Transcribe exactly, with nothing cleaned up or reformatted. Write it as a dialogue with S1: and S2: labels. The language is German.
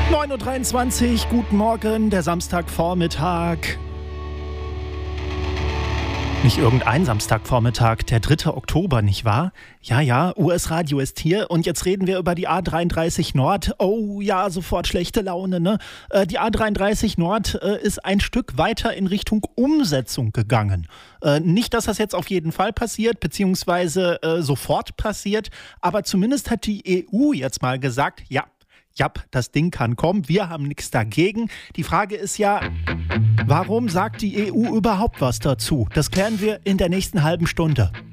S1: neun Uhr dreiundzwanzig, guten Morgen, der Samstagvormittag. Nicht irgendein Samstagvormittag, der dritte Oktober, nicht wahr? Ja, ja, U S-Radio ist hier und jetzt reden wir über die A dreiunddreißig Nord. Oh ja, sofort schlechte Laune, ne? Äh, die A dreiunddreißig Nord äh, ist ein Stück weiter in Richtung Umsetzung gegangen. Äh, nicht, dass das jetzt auf jeden Fall passiert, beziehungsweise äh, sofort passiert, aber zumindest hat die E U jetzt mal gesagt, ja, ja, das Ding kann kommen, wir haben nichts dagegen. Die Frage ist ja, warum sagt die E U überhaupt was dazu? Das klären wir in der nächsten halben Stunde.